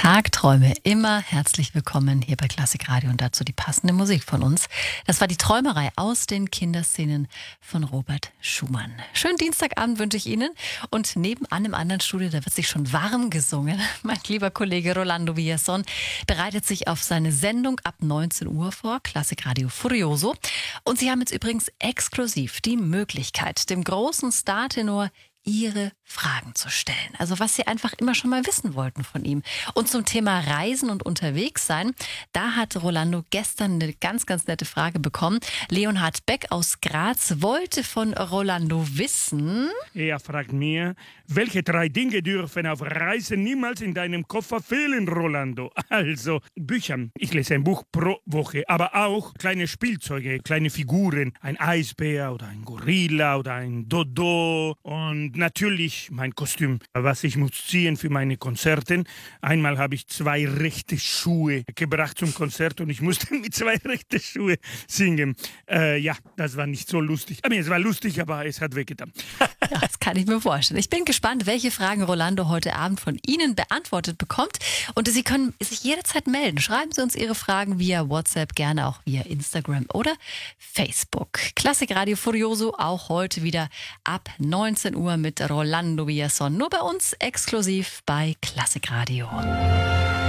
Tagträume immer herzlich willkommen hier bei Klassik Radio und dazu die passende Musik von uns. Das war die Träumerei aus den Kinderszenen von Robert Schumann. Schönen Dienstagabend wünsche ich Ihnen und nebenan im anderen Studio, da wird sich schon warm gesungen. Mein lieber Kollege Rolando Villazón bereitet sich auf seine Sendung ab 19 Uhr vor, Klassik Radio Furioso. Und Sie haben jetzt übrigens exklusiv die Möglichkeit, dem großen Startenor Ihre Fragen zu stellen. Also was Sie einfach immer schon mal wissen wollten von ihm. Und zum Thema Reisen und unterwegs sein, da hat Rolando gestern eine ganz, ganz nette Frage bekommen. Leonhard Beck aus Graz wollte von Rolando wissen... Er fragt mir, welche 3 Dinge dürfen auf Reisen niemals in deinem Koffer fehlen, Rolando? Also Bücher. Ich lese ein Buch pro Woche, aber auch kleine Spielzeuge, kleine Figuren. Ein Eisbär oder ein Gorilla oder ein Dodo und natürlich mein Kostüm, was ich muss ziehen für meine Konzerte. Einmal habe ich 2 rechte Schuhe gebracht zum Konzert und ich musste mit 2 rechte Schuhe singen. Ja, das war nicht so lustig. I mean, es war lustig, aber es hat wehgetan. Ja, das kann ich mir vorstellen. Ich bin gespannt, welche Fragen Rolando heute Abend von Ihnen beantwortet bekommt. Und Sie können sich jederzeit melden. Schreiben Sie uns Ihre Fragen via WhatsApp, gerne auch via Instagram oder Facebook. Klassik Radio Furioso auch heute wieder ab 19 Uhr mit Rolando Villazón. Nur bei uns exklusiv bei Klassik Radio.